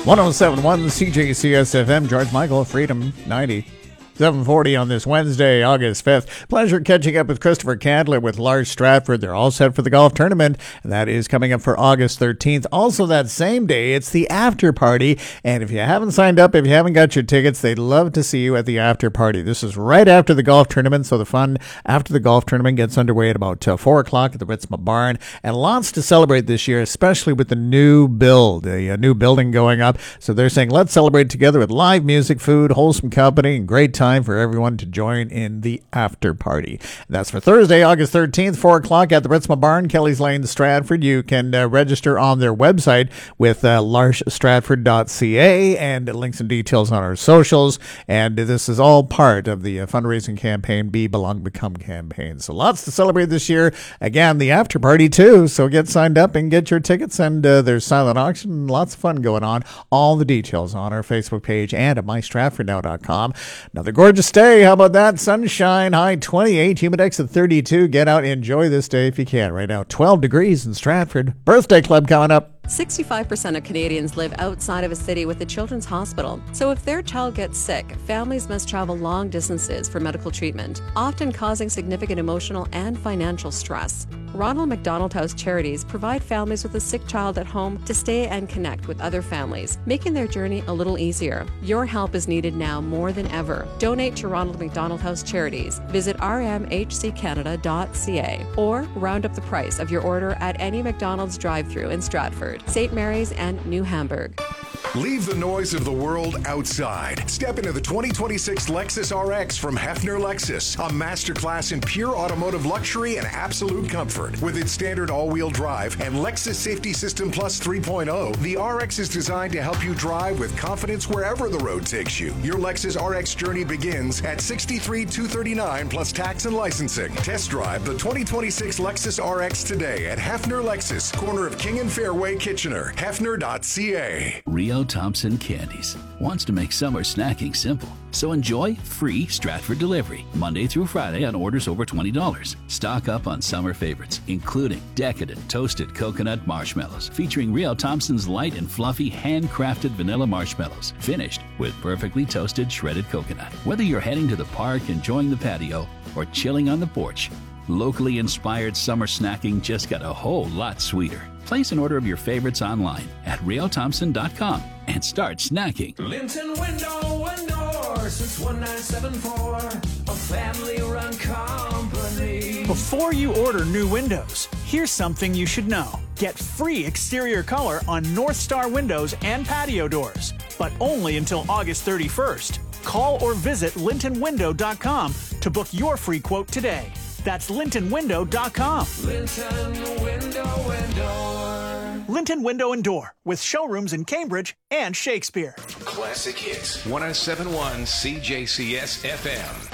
1071 CJCS FM, George Michael, Freedom 90. 7:40 on this Wednesday, August 5th. Pleasure catching up with Christopher Candler with Lars Stratford. They're all set for the golf tournament, and that is coming up for August 13th. Also that same day, it's the after party, and if you haven't signed up, if you haven't got your tickets, they'd love to see you at the after party. This is right after the golf tournament, so the fun after the golf tournament gets underway at about 4 o'clock at the Ritzma Barn, and lots to celebrate this year, especially with the new build, a new building going up. So they're saying, let's celebrate together with live music, food, wholesome company, and great time for everyone to join in the after party. That's for Thursday, August 13th, 4 o'clock at the Ritzma Barn, Kelly's Lane, Stratford. You can register on their website with larsstratford.ca, and links and details on our socials. And this is all part of the fundraising campaign, Be Belong Become campaign. So lots to celebrate this year. Again, the after party too. So get signed up and get your tickets. And there's silent auction, lots of fun going on. All the details on our Facebook page and at mystratfordnow.com. Another gorgeous day. How about that? Sunshine, high 28, humidex at 32. Get out, enjoy this day if you can. Right now, 12 degrees in Stratford. Birthday club coming up. 65% of Canadians live outside of a city with a children's hospital. So if their child gets sick, families must travel long distances for medical treatment, often causing significant emotional and financial stress. Ronald McDonald House Charities provide families with a sick child at home to stay and connect with other families, making their journey a little easier. Your help is needed now more than ever. Donate to Ronald McDonald House Charities. Visit rmhccanada.ca or round up the price of your order at any McDonald's drive-thru in Stratford, St. Mary's, and New Hamburg. Leave the noise of the world outside. Step into the 2026 Lexus RX from Hefner Lexus, a masterclass in pure automotive luxury and absolute comfort. With its standard all-wheel drive and Lexus Safety System Plus 3.0, the RX is designed to help you drive with confidence wherever the road takes you. Your Lexus RX journey begins at $63,239 plus tax and licensing. Test drive the 2026 Lexus RX today at Hefner Lexus, corner of King and Fairway, Kitchener. Hefner.ca. Rio Thompson Candies wants to make summer snacking simple. So enjoy free Stratford delivery Monday through Friday on orders over $20. Stock up on summer favorites, including decadent toasted coconut marshmallows featuring Rio Thompson's light and fluffy handcrafted vanilla marshmallows, finished with perfectly toasted shredded coconut. Whether you're heading to the park, enjoying the patio, or chilling on the porch, locally inspired summer snacking just got a whole lot sweeter. Place an order of your favorites online at riothompson.com and start snacking. Linton Window and Door since 1974, a family-run company. Before you order new windows, here's something you should know. Get free exterior color on North Star windows and patio doors, but only until August 31st. Call or visit lintonwindow.com to book your free quote today. That's lintonwindow.com. Linton Window and Door. Linton Window and Door, with showrooms in Cambridge and Shakespeare. Classic Hits, 1071 CJCS FM.